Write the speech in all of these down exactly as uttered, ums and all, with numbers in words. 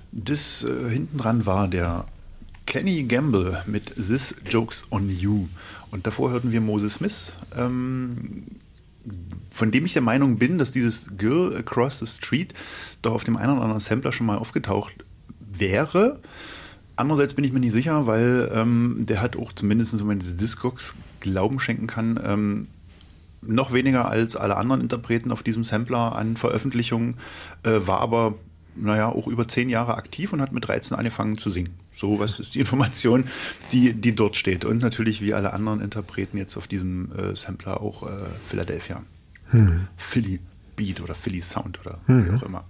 Das äh, hinten dran war der Kenny Gamble mit This Joke's on You. Und davor hörten wir Moses Smith, ähm, von dem ich der Meinung bin, dass dieses Girl Across the Street doch auf dem einen oder anderen Sampler schon mal aufgetaucht wäre. Andererseits bin ich mir nicht sicher, weil ähm, der hat auch zumindest, wenn man diese Discogs Glauben schenken kann, ähm, noch weniger als alle anderen Interpreten auf diesem Sampler an Veröffentlichungen, äh, war aber, naja, auch über zehn Jahre aktiv und hat mit dreizehn angefangen zu singen. So, was ist die Information, die, die dort steht. Und natürlich, wie alle anderen Interpreten jetzt auf diesem äh, Sampler, auch äh, Philadelphia. Hm. Philly Beat oder Philly Sound oder hm. wie auch immer.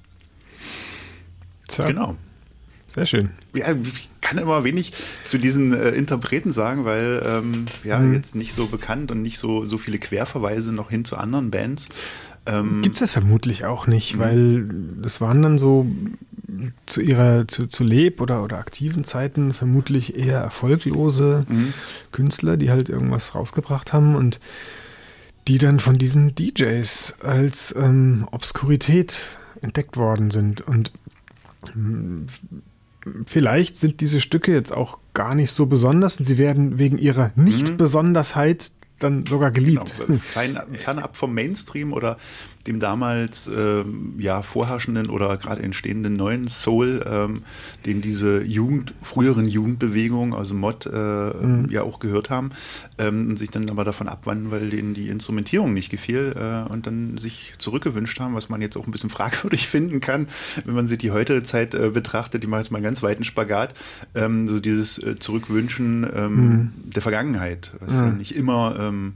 So. Genau. Sehr schön. Ja, ich kann immer wenig zu diesen äh, Interpreten sagen, weil ähm, ja mhm. jetzt nicht so bekannt und nicht so, so viele Querverweise noch hin zu anderen Bands. Ähm, Gibt es ja vermutlich auch nicht, mhm. weil das waren dann so zu ihrer zu, zu Leb- oder, oder aktiven Zeiten vermutlich eher erfolglose mhm. Künstler, die halt irgendwas rausgebracht haben und die dann von diesen D Js als ähm, Obskurität entdeckt worden sind. Und mh, vielleicht sind diese Stücke jetzt auch gar nicht so besonders und sie werden wegen ihrer Nicht-Besondersheit dann sogar geliebt. Genau, fern, fernab vom Mainstream oder dem damals ähm, ja, vorherrschenden oder gerade entstehenden neuen Soul, ähm, den diese Jugend, früheren Jugendbewegungen, also Mod, äh, mhm. ja auch gehört haben, ähm, und sich dann aber davon abwandten, weil denen die Instrumentierung nicht gefiel äh, und dann sich zurückgewünscht haben, was man jetzt auch ein bisschen fragwürdig finden kann, wenn man sich die heutige Zeit äh, betrachtet. Die machen jetzt mal einen ganz weiten Spagat, ähm, so dieses äh, Zurückwünschen ähm, mhm. der Vergangenheit, was mhm. ja nicht immer ähm,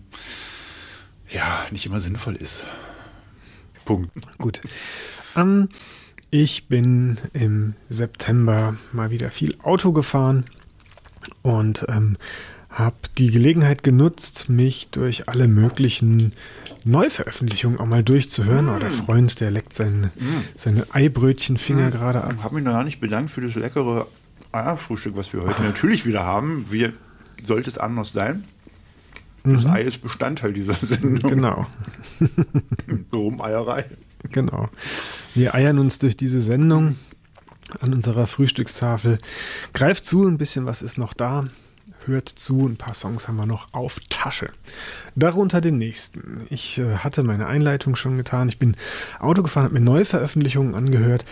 ja, nicht immer sinnvoll ist. Punkt. Gut. Ähm, ich bin im September mal wieder viel Auto gefahren und ähm, habe die Gelegenheit genutzt, mich durch alle möglichen Neuveröffentlichungen auch mal durchzuhören. Mm. Oh, der Freund, der leckt sein, mm. seine Eibrötchenfinger mm. gerade ab. Ich habe mich noch gar nicht bedankt für das leckere Eierfrühstück, was wir heute ah. natürlich wieder haben. Wie sollte es anders sein? Das mhm. Ei ist Bestandteil dieser Sendung. Genau. Rumeierei. Genau. Wir eiern uns durch diese Sendung an unserer Frühstückstafel. Greift zu, ein bisschen was ist noch da. Hört zu, ein paar Songs haben wir noch auf Tasche. Darunter den nächsten. Ich äh, hatte meine Einleitung schon getan. Ich bin Auto gefahren, habe mir Neuveröffentlichungen angehört.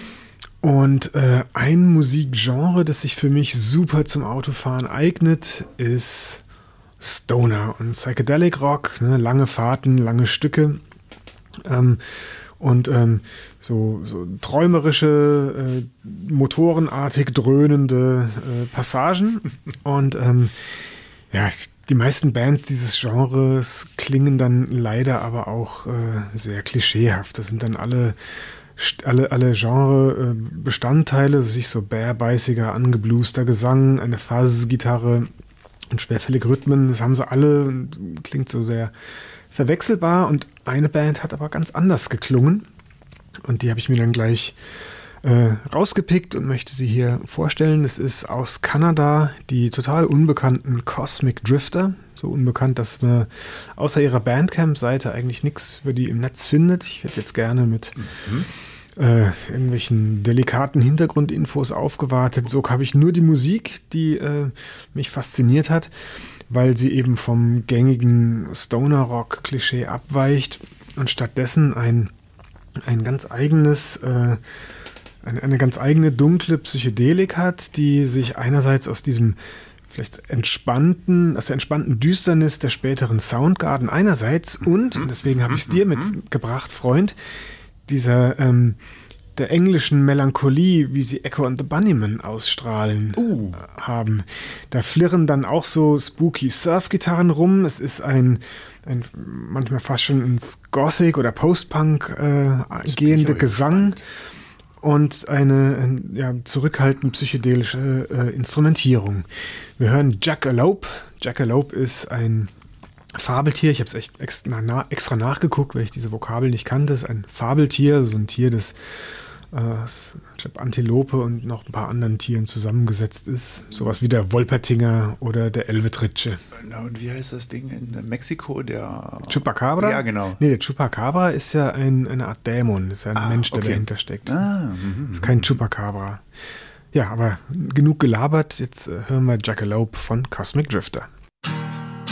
Und äh, ein Musikgenre, das sich für mich super zum Autofahren eignet, ist Stoner und Psychedelic Rock, ne, lange Fahrten, lange Stücke ähm, und ähm, so, so träumerische, äh, motorenartig dröhnende äh, Passagen. Und ähm, ja, die meisten Bands dieses Genres klingen dann leider aber auch äh, sehr klischeehaft. Das sind dann alle alle, alle Genre-Bestandteile, sich so bärbeißiger, angebluster Gesang, eine Fuzz-Gitarre und schwerfällige Rhythmen, das haben sie alle und klingt so sehr verwechselbar. Und eine Band hat aber ganz anders geklungen. Und die habe ich mir dann gleich äh, rausgepickt und möchte die hier vorstellen. Es ist aus Kanada die total unbekannten Cosmic Drifter. So unbekannt, dass man außer ihrer Bandcamp-Seite eigentlich nichts für die im Netz findet. Ich hätte jetzt gerne mit mhm. Äh, irgendwelchen delikaten Hintergrundinfos aufgewartet. So habe ich nur die Musik, die äh, mich fasziniert hat, weil sie eben vom gängigen Stoner-Rock-Klischee abweicht und stattdessen ein, ein ganz eigenes, äh, eine, eine ganz eigene dunkle Psychedelik hat, die sich einerseits aus diesem vielleicht entspannten, aus der entspannten Düsternis der späteren Soundgarden einerseits und, und deswegen habe ich es dir mitgebracht, Freund, dieser, ähm, der englischen Melancholie, wie sie Echo and the Bunnymen ausstrahlen, uh. haben. Da flirren dann auch so spooky Surf-Gitarren rum. Es ist ein, ein manchmal fast schon ins Gothic oder Post-Punk äh, gehende Gesang gespannt. Und eine ein, ja, zurückhaltend psychedelische äh, Instrumentierung. Wir hören Jackalope. Jackalope ist ein Fabeltier, ich habe es echt extra, na, extra nachgeguckt, weil ich diese Vokabel nicht kannte. Es ist ein Fabeltier, so ein Tier, das äh, ich glaube Antilope und noch ein paar anderen Tieren zusammengesetzt ist. Sowas wie der Wolpertinger oder der Elvetritsche. Und wie heißt das Ding in Mexiko? Der Chupacabra? Ja, genau. Nee, der Chupacabra ist ja ein, eine Art Dämon. Das ist ja ein Ah, Mensch, der okay. dahinter steckt. Ah, das ist kein Chupacabra. Ja, aber genug gelabert. Jetzt äh, hören wir Jackalope von Cosmic Drifter.